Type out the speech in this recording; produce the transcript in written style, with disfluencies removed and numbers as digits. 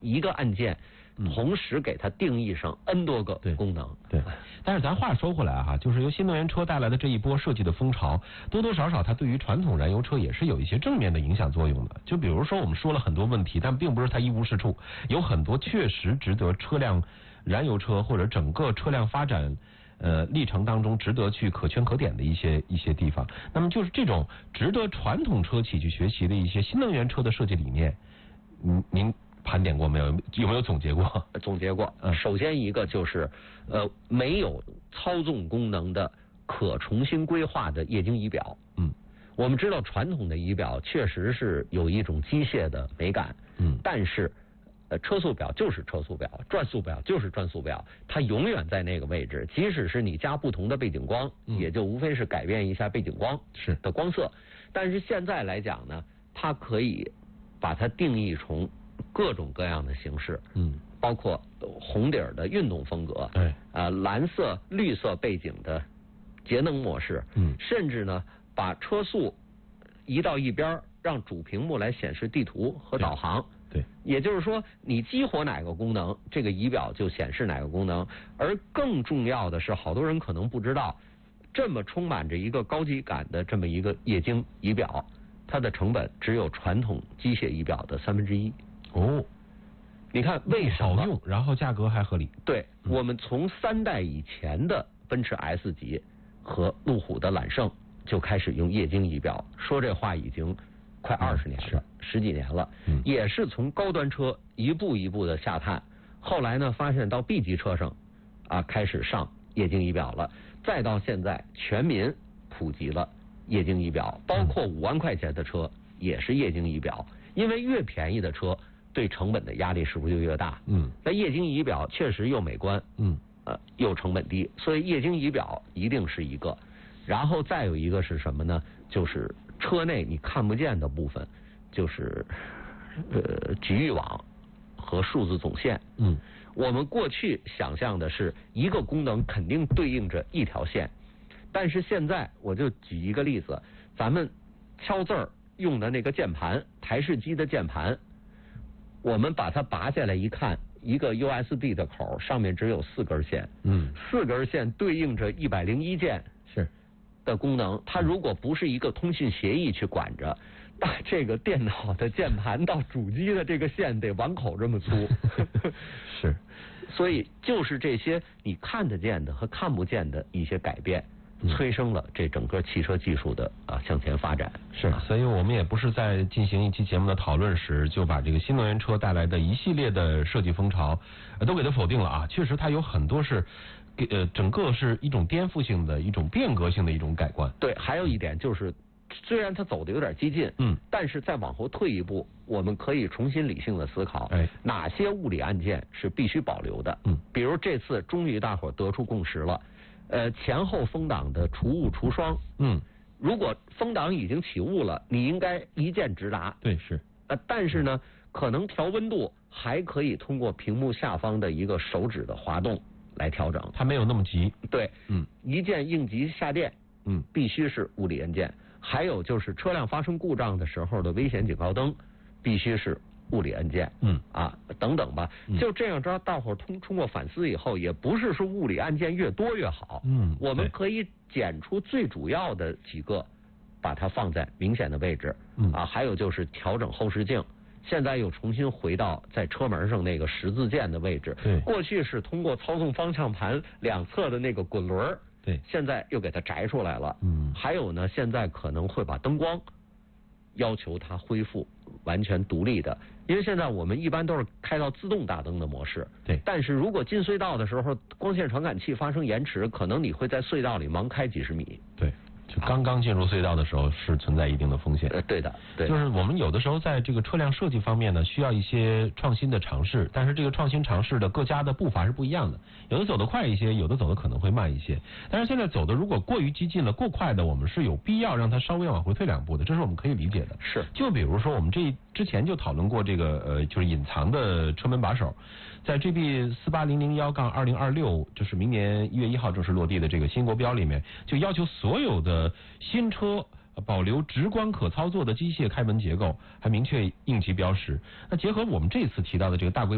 一个按键同时给它定义上 N 多个功能。 对，但是咱话说回来哈，就是由新能源车带来的这一波设计的风潮，多多少少它对于传统燃油车也是有一些正面的影响作用的。就比如说我们说了很多问题，但并不是它一无是处，有很多确实值得车辆燃油车或者整个车辆发展历程当中值得去可圈可点的一些地方。那么就是这种值得传统车企去学习的一些新能源车的设计理念，您盘点过没有？有没有总结过？ 总结过。首先一个就是没有操纵功能的可重新规划的液晶仪表。我们知道传统的仪表确实是有一种机械的美感。但是车速表就是车速表，转速表就是转速表，它永远在那个位置。即使是你加不同的背景光，也就无非是改变一下背景光的光色。但是现在来讲呢，它可以把它定义成各种各样的形式，包括红底儿的运动风格，蓝色、绿色背景的节能模式，甚至呢把车速移到一边，让主屏幕来显示地图和导航。 对， 也就是说，你激活哪个功能，这个仪表就显示哪个功能。而更重要的是，好多人可能不知道，这么充满着一个高级感的这么一个液晶仪表，它的成本只有传统机械仪表的1/3。你看为什么好用， 然后价格还合理？ 对，我们从3代以前的奔驰 S 级和路虎的揽胜就开始用液晶仪表，说这话已经快20年了，10几年了，也是从高端车一步一步的下探。后来呢，发现到 B 级车上开始上液晶仪表了，再到现在全民普及了液晶仪表，包括5万块钱的车也是液晶仪表。因为越便宜的车对成本的压力是不是就越大？那液晶仪表确实又美观，又成本低，所以液晶仪表一定是一个。然后再有一个是什么呢？就是车内你看不见的部分，就是局域网和数字总线。我们过去想象的是一个功能肯定对应着一条线，但是现在我就举一个例子，咱们敲字儿用的那个键盘，台式机的键盘，我们把它拔下来一看，一个 USB 的口上面只有4根线，4根线对应着101键的功能。它如果不是一个通信协议去管着，那这个电脑的键盘到主机的这个线得碗口这么粗。 是， 所以就是这些你看得见的和看不见的一些改变，催生了这整个汽车技术的向前发展。 是，所以我们也不是在进行一期节目的讨论时就把这个新能源车带来的一系列的设计风潮都给它否定了啊。确实它有很多是整个是一种颠覆性的一种变革性的一种改观。 对，还有一点就是虽然它走的有点激进，但是再往后退一步，我们可以重新理性的思考，哪些物理按键是必须保留的。比如这次终于大伙得出共识了，前后风挡的除雾除霜，如果风挡已经起雾了，你应该一键直达。 对，是。 但是呢，可能调温度还可以通过屏幕下方的一个手指的滑动来调整， 它没有那么急。 对，一键应急下电，必须是物理按键。还有就是车辆发生故障的时候的危险警告灯，必须是物理按键。等等吧。就这样，大伙通过反思以后，也不是说物理按键越多越好。我们可以捡出最主要的几个，把它放在明显的位置。还有就是调整后视镜。现在又重新回到在车门上那个十字键的位置。过去是通过操纵方向盘两侧的那个滚轮。现在又给它摘出来了。还有呢，现在可能会把灯光要求它恢复完全独立的，因为现在我们一般都是开到自动大灯的模式。但是如果进隧道的时候，光线传感器发生延迟，可能你会在隧道里盲开几十米。 就刚刚进入隧道的时候是存在一定的风险。 对的， 就是我们有的时候在这个车辆设计方面呢，需要一些创新的尝试，但是这个创新尝试的各家的步伐是不一样的，有的走得快一些，有的走得可能会慢一些。但是现在走的如果过于激进了、过快的，我们是有必要让它稍微往回退2步的，这是我们可以理解的。 是， 就比如说我们之前就讨论过这个就是隐藏的车门把手，在 GB48001-2026，就是明年1月1号正式落地的这个新国标里面，就要求所有的新车保留直观可操作的机械开门结构，还明确应急标识。那结合我们这次提到的这个大规模